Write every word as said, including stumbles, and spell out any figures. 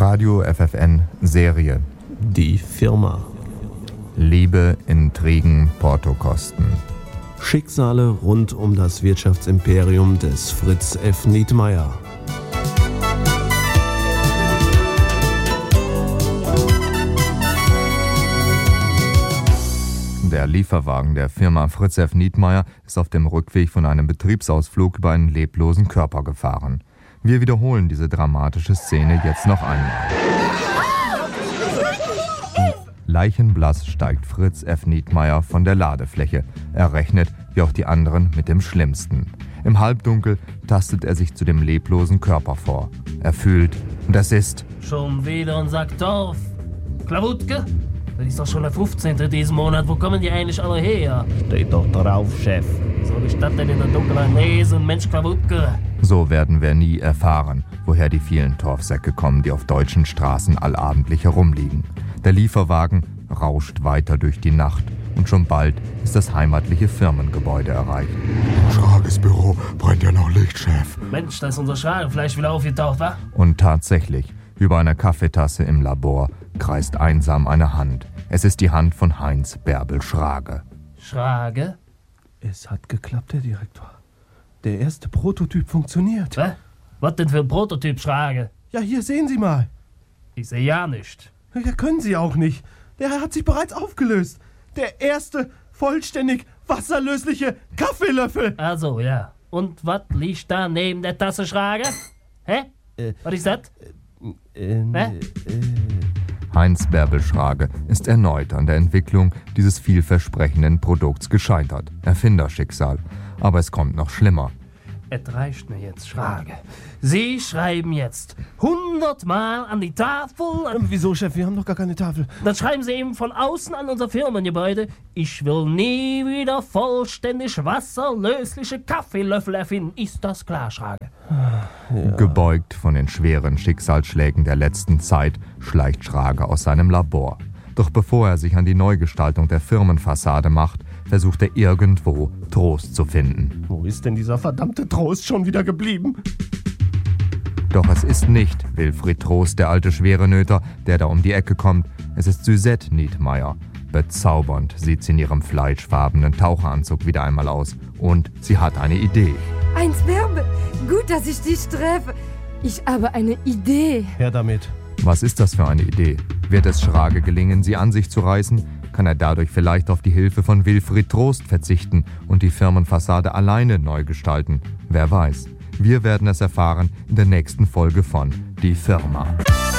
Radio F F N Serie. Die Firma. Liebe, Intrigen, Portokosten. Schicksale rund um das Wirtschaftsimperium des Fritz F. Nietmeyer. Der Lieferwagen der Firma Fritz F. Nietmeyer ist auf dem Rückweg von einem Betriebsausflug über einen leblosen Körper gefahren. Wir wiederholen diese dramatische Szene jetzt noch einmal. Leichenblass steigt Fritz F. Nietmeyer von der Ladefläche. Er rechnet, wie auch die anderen, mit dem Schlimmsten. Im Halbdunkel tastet er sich zu dem leblosen Körper vor. Er fühlt, und es ist... Schon wieder ein Sack Torf. Klawutke? Das ist doch schon der fünfzehnte diesen Monat. Wo kommen die eigentlich alle her? Steht doch drauf, Chef. Soll ich das denn in der Dunkelheit lesen, Mensch Klawutke? So werden wir nie erfahren, woher die vielen Torfsäcke kommen, die auf deutschen Straßen allabendlich herumliegen. Der Lieferwagen rauscht weiter durch die Nacht und schon bald ist das heimatliche Firmengebäude erreicht. Schrages Büro brennt ja noch Licht, Chef. Mensch, da ist unser Schragefleisch wieder aufgetaucht, wa? Und tatsächlich, über einer Kaffeetasse im Labor kreist einsam eine Hand. Es ist die Hand von Heinz Bärbel Schrage. Schrage? Es hat geklappt, Herr Direktor. Der erste Prototyp funktioniert. Was? Was denn für ein Prototyp, Schrage? Ja, hier sehen Sie mal. Ich sehe ja nicht. Ja, können Sie auch nicht. Der hat sich bereits aufgelöst. Der erste vollständig wasserlösliche Kaffeelöffel. Also, ja. Und was liegt da neben der Tasse, Schrage? Hä? Äh, was ist das? Äh, Hä? äh, Heinz Bärbel Schrage ist erneut an der Entwicklung dieses vielversprechenden Produkts gescheitert. Erfinderschicksal. Aber es kommt noch schlimmer. Es reicht mir jetzt, Schrage. Sie schreiben jetzt hundertmal an die Tafel. ähm, wieso, Chef? Wir haben doch gar keine Tafel. Dann schreiben Sie eben von außen an unser Firmengebäude: Ich will nie wieder vollständig wasserlösliche Kaffeelöffel erfinden. Ist das klar, Schrage? Ja. Gebeugt von den schweren Schicksalsschlägen der letzten Zeit schleicht Schrage aus seinem Labor. Doch bevor er sich an die Neugestaltung der Firmenfassade macht, versucht er irgendwo Trost zu finden. Wo ist denn dieser verdammte Trost schon wieder geblieben? Doch es ist nicht Wilfried Trost, der alte Schwerenöter, der da um die Ecke kommt. Es ist Suzette Nietmeyer. Bezaubernd sieht sie in ihrem fleischfarbenen Taucheranzug wieder einmal aus. Und sie hat eine Idee. Heinz Bärbel, gut, dass ich dich treffe. Ich habe eine Idee. Her damit. Was ist das für eine Idee? Wird es Schrage gelingen, sie an sich zu reißen? Kann er dadurch vielleicht auf die Hilfe von Wilfried Trost verzichten und die Firmenfassade alleine neu gestalten? Wer weiß. Wir werden es erfahren in der nächsten Folge von Die Firma.